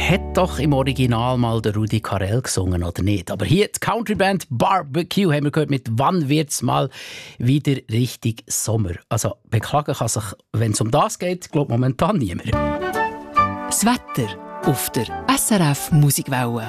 hat doch im Original mal der Rudi Carrell gesungen, oder nicht? Aber hier die Countryband Barbecue haben wir gehört mit «Wann wird's mal wieder richtig Sommer?» Also beklagen kann sich, wenn es um das geht, glaube momentan niemand. Das Wetter auf der SRF Musikwelle.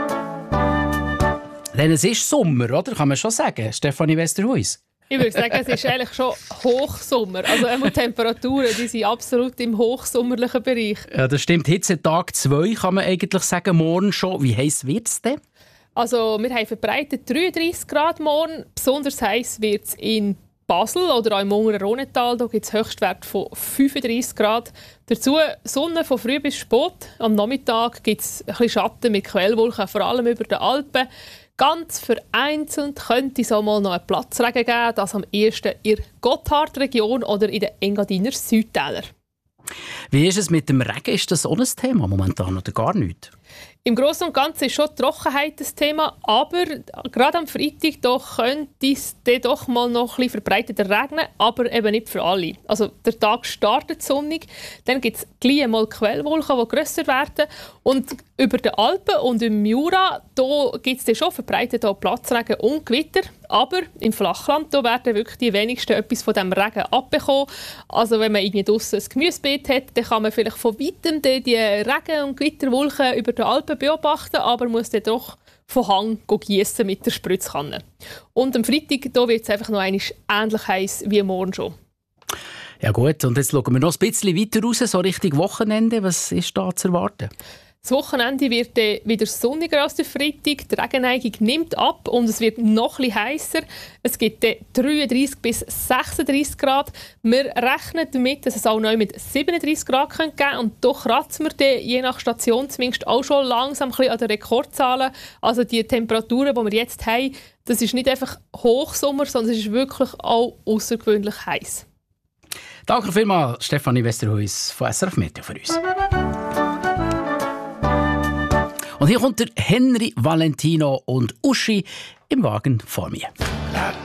Denn es ist Sommer, oder? Kann man schon sagen, Stefanie Westerhuis. Ich würde sagen, es ist eigentlich schon Hochsommer. Also die Temperaturen, die sind absolut im hochsommerlichen Bereich. Ja, das stimmt. Hitzetag 2 kann man eigentlich sagen, morgen schon. Wie heiß wird es denn? Also wir haben verbreitet 33 Grad morgen. Besonders heiß wird es in Basel oder auch im unteren Rhonetal. Da gibt es Höchstwerte von 35 Grad. Dazu Sonne von früh bis spät. Am Nachmittag gibt es ein bisschen Schatten mit Quellwolken, vor allem über den Alpen. Ganz vereinzelt könnte es auch mal noch einen Platzregen geben, das am ehesten in der Gotthardregion oder in den Engadiner Südtälern. Wie ist es mit dem Regen? Ist das auch ein Thema momentan oder gar nicht? Im Großen und Ganzen ist schon die Trockenheit das Thema, aber gerade am Freitag könnte es doch mal noch ein bisschen verbreiteter regnen, aber eben nicht für alle. Also der Tag startet sonnig, dann gibt es gleich mal Quellwolken, die grösser werden und über den Alpen und im Jura gibt es schon verbreitet auch Platzregen und Gewitter, aber im Flachland werden wirklich die wenigsten etwas von diesem Regen abbekommen. Also wenn man irgendwie draussen ein Gemüsebeet hat, dann kann man vielleicht von weitem die Regen- und Gewitterwolken über den Alpen beobachten, aber muss dann doch von Hang gießen mit der Spritzkanne. Und am Freitag wird es einfach noch einmal ähnlich heiß wie morgen schon. Ja gut, und jetzt schauen wir noch ein bisschen weiter raus, so Richtung Wochenende. Was ist da zu erwarten? Das Wochenende wird wieder sonniger als der Freitag. Die Regenneigung nimmt ab und es wird noch etwas heißer. Es gibt 33 bis 36 Grad. Wir rechnen damit, dass es auch neu mit 37 Grad geben könnte. Und doch kratzen wir je nach Station zumindest auch schon langsam ein bisschen an den Rekordzahlen. Also die Temperaturen, die wir jetzt haben, das ist nicht einfach Hochsommer, sondern es ist wirklich auch außergewöhnlich heiß. Danke vielmals, Stefanie Westerhuis von SRF Meteo für uns. Und hier kommt der Henry, Valentino und Uschi im Wagen vor mir.